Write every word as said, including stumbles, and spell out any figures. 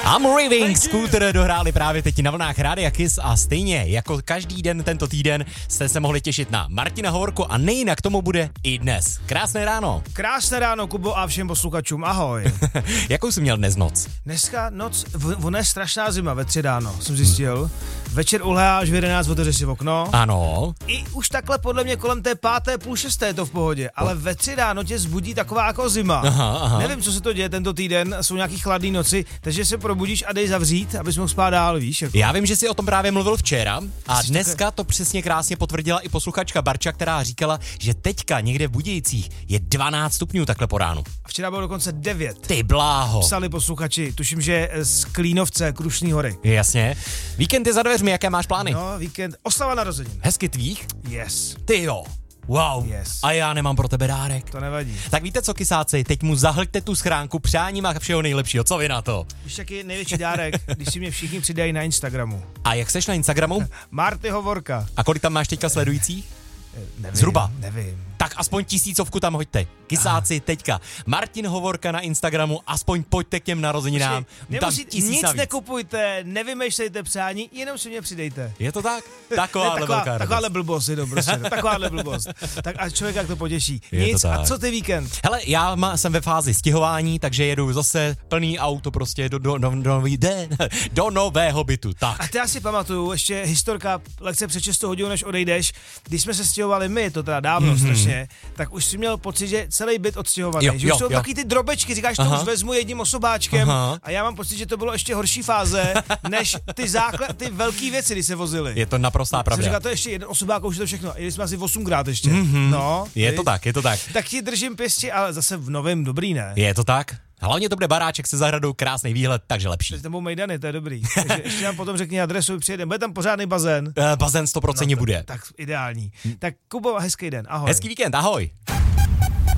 I'm Raving Scooter dohráli právě teď na vlnách Rádia Kiss a stejně jako každý den tento týden jste se mohli těšit na Martina Hovorku a nejinak tomu bude i dnes. Krásné ráno. Krásné ráno, Kubo, a všem posluchačům, ahoj. Jakou jsi měl dnes noc? Dneska noc, v, ona je strašná zima ve tři ráno, jsem zjistil. Večer ulehá, až v jedenáct otevře si okno. Ano. I už takhle podle mě kolem té páté, půl šesté je to v pohodě, ale ve tři ráno tě zbudí taková jako zima. Aha, aha. Nevím, co se to děje tento týden, jsou nějaký chladné noci, takže se probudíš a dej zavřít, abys mohl spát dál, víš. Jako. Já vím, že jsi o tom právě mluvil včera a Jsi dneska také... to přesně krásně potvrdila i posluchačka Barča, která říkala, že teďka někde v Budějcích je dvanáct stupňů takhle po ránu. Včera bylo dokonce devět. Ty bláho. Psali posluchači, tuším, že z Klínovce, Krušný hory. Jasně. Víkend je za dveřmi, jaké máš plány? No, víkend, oslava narozenin. Hezky tvých? Yes. Ty jo. Wow. Yes. A já nemám pro tebe dárek. To nevadí. Tak víte co, kysáci, teď mu zahlťte tu schránku přáním a všeho nejlepšího. Co vy na to? Víš, jaký je největší dárek, když si mě všichni přidají na Instagramu. A jak seš na Instagramu? Marty Hovorka. A kolik tam máš teďka sledujících? Nevím, Zhruba. Nevím. Tak aspoň tisícovku tam hoďte. Kysáci, teďka. Martin Hovorka na Instagramu, aspoň pojďte k těm narozeninám. Nemusí, nic navíc. Nekupujte, nevymýšlejte přání, jenom si mě přidejte. Je to tak? Taková ne, taková, velká takováhle blbost, jenom prostě, takováhle blbost. Tak a člověk jak to potěší. Je Nic, to a co ty víkend? Hele, já má, jsem ve fázi stěhování, takže jedu zase plný auto prostě do, do, do, do, do, do nového bytu. Tak. A ty já si pamatuju, ještě historka, lekce před šest hodin, než odejdeš, když jsme se stěhovali my, to teda dávno mm-hmm. strašně, tak už si měl pocit, že celý byt odstěhovaný. Jo, že jo, už jsou jo. taky ty drobečky, říkáš, to Aha. už vezmu jedním osobáčkem. Aha. A já mám pocit, že to bylo ještě horší fáze, než ty základ, ty velký věci, když se vozily. Je to naprostá pravda. Jsem říkal, to je ještě jeden osobák, už je to všechno. Jeli jsme asi osmkrát ještě. Mm-hmm. No, je víš? to tak, je to tak. Tak ti držím pěstí, ale zase v novém dobrý, ne? Je to tak. Hlavně to bude baráček se zahradou, krásný výhled, takže lepší. Teď tam budou mejdany, to je dobrý. Takže ještě nám potom řekni adresu, přijedeme. Bude tam pořádný bazén. Uh, bazén sto procent no, bude. Tak ideální. Tak Kubo, hezký den, ahoj. Hezký víkend, ahoj.